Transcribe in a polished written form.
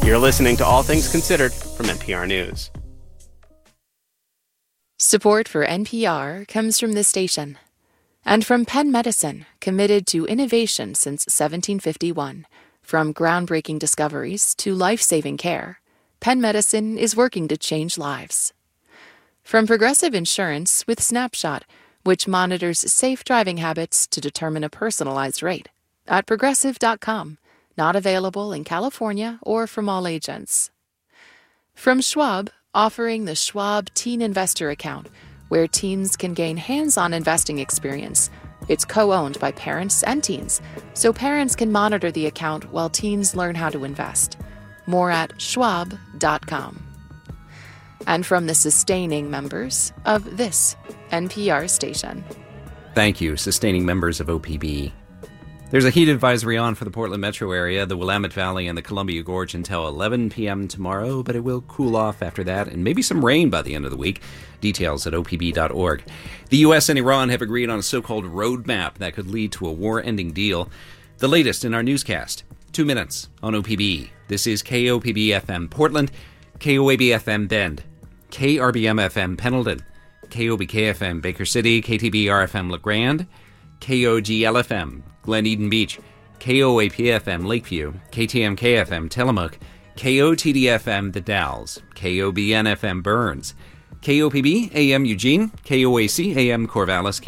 You're listening to All Things Considered from NPR News. Support for NPR comes from this station and from Penn Medicine, committed to innovation since 1751. From groundbreaking discoveries to life-saving care, Penn Medicine is working to change lives. From Progressive Insurance with Snapshot, which monitors safe driving habits to determine a personalized rate, at Progressive.com. Not available in California or from all agents. From Schwab, offering the Schwab Teen Investor Account, where teens can gain hands-on investing experience. It's co-owned by parents and teens, so parents can monitor the account while teens learn how to invest. More at schwab.com. And from the sustaining members of this NPR station. Thank you, sustaining members of OPB. There's a heat advisory on for the Portland metro area, the Willamette Valley, and the Columbia Gorge until 11 p.m. tomorrow, but it will cool off after that, and maybe some rain by the end of the week. Details at opb.org. The U.S. and Iran have agreed on a so-called roadmap that could lead to a war-ending deal. The latest in our newscast. 2 minutes on OPB. This is KOPB-FM Portland, KOAB-FM Bend, KRBM-FM Pendleton, KOBK-FM Baker City, KTBR-FM LeGrand, KOGL-FM Glen Eden Beach, KOAP-FM Lakeview, KTMK-FM Tillamook, KOTD-FM The Dalles, KOBN-FM Burns, KOPB AM Eugene, KOAC AM Corvallis,